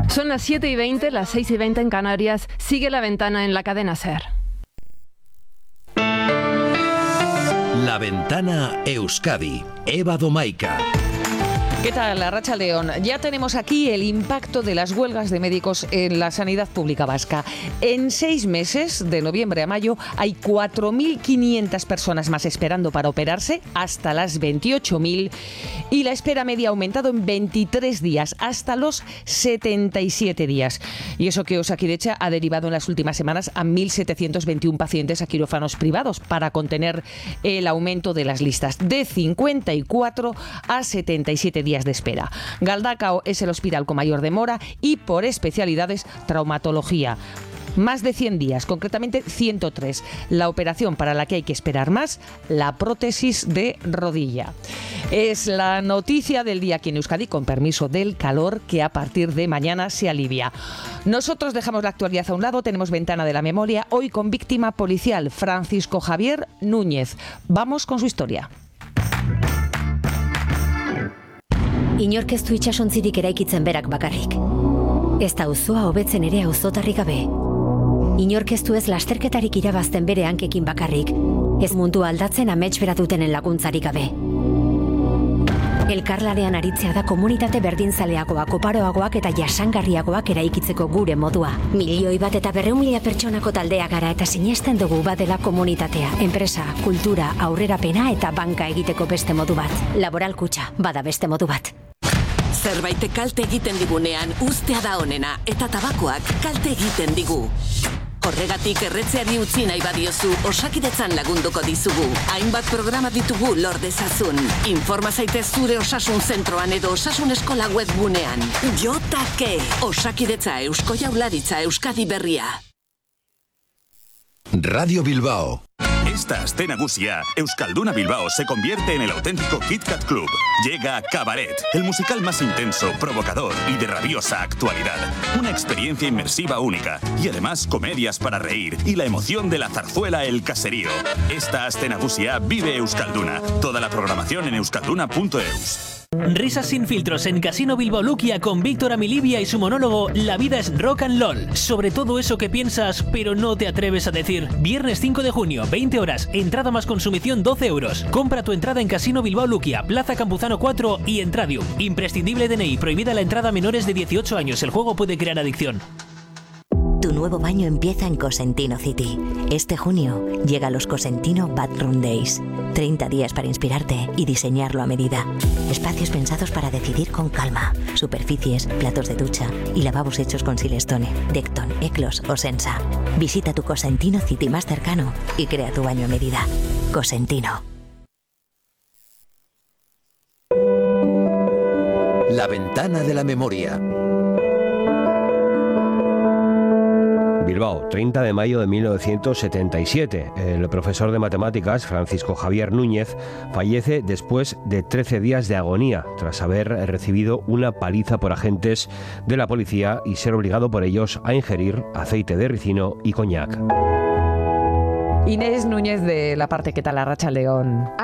Son las 7:20, las 6:20 en Canarias. Sigue La Ventana en la cadena SER. La Ventana Euskadi. Eva Domaica. ¿Qué tal, Arratsaldeon? Ya tenemos aquí el impacto de las huelgas de médicos en la sanidad pública vasca. En 6 meses, de noviembre a mayo, hay 4.500 personas más esperando para operarse, hasta las 28.000, y la espera media ha aumentado en 23 días, hasta los 77 días. Y eso que Osakidetza ha derivado en las últimas semanas a 1.721 pacientes a quirófanos privados para contener el aumento de las listas, de 54 a 77 días de espera. Galdakao es el hospital con mayor demora y por especialidades traumatología. Más de 100 días, concretamente 103. La operación para la que hay que esperar más, la prótesis de rodilla. Es la noticia del día aquí en Euskadi, con permiso del calor, que a partir de mañana se alivia. Nosotros dejamos la actualidad a un lado, tenemos Ventana de la Memoria, hoy con víctima policial, Francisco Javier Núñez. Vamos con su historia. Inork ez du itsasontzirik eraikitzen berak bakarrik. Ez da auzoa hobetzen ere auzotarrik gabe. Inork ez du ez lasterketarik irabazten bere hankekin bakarrik. Ez mundua aldatzen amets bera dutenen laguntzarik gabe. Elkarlanean aritzea da komunitate berdinzaleagoak, oparoagoak eta jasangarriagoak eraikitzeko gure modua. 1.200.000 pertsonako taldea gara eta sinesten dugu badela komunitatea, enpresa, kultura, aurrerapena eta banka egiteko beste modu bat. Laboral Kutxa, bada beste modu bat. Zerbait kalte egiten digunean ustea da onena eta tabakoak kalte egiten digu. Horregatik erretzeari utzi nahi badiozu, Osakidetzan lagunduko dizugu. Hainbat programa ditugu lor dezazun. Informa zaitez zure osasun zentroan edo osasun eskola webgunean. Jotake! Osakidetza Eusko Jaurlaritza Euskadi Berria. Radio Bilbao. Esta aste nagusia, Euskalduna Bilbao se convierte en el auténtico Kit Kat Club. Llega Cabaret, el musical más intenso, provocador y de rabiosa actualidad. Una experiencia inmersiva única y además comedias para reír y la emoción de la zarzuela El Caserío. Esta aste nagusia vive Euskalduna. Toda la programación en euskalduna.eus. Risas sin filtros en Casino Bilbao Luquia con Víctor Amilibia y su monólogo La vida es rock and roll. Sobre todo eso que piensas pero no te atreves a decir. Viernes 5 de junio, 20 horas, entrada más consumición 12 euros. Compra tu entrada en Casino Bilbao Luquia, Plaza Campuzano 4 y Entradium. Imprescindible DNI, prohibida la entrada a menores de 18 años. El juego puede crear adicción. Tu nuevo baño empieza en Cosentino City. Este junio llega los Cosentino Bathroom Days. 30 días para inspirarte y diseñarlo a medida. Espacios pensados para decidir con calma. Superficies, platos de ducha y lavabos hechos con Silestone, Decton, Eclos o Sensa. Visita tu Cosentino City más cercano y crea tu baño a medida. Cosentino. La Ventana de la Memoria. Bilbao, 30 de mayo de 1977. El profesor de matemáticas, Francisco Javier Núñez, fallece después de 13 días de agonía, tras haber recibido una paliza por agentes de la policía y ser obligado por ellos a ingerir aceite de ricino y coñac. Inés Núñez de La Parte, ¿qué tal, Arratsaldeon?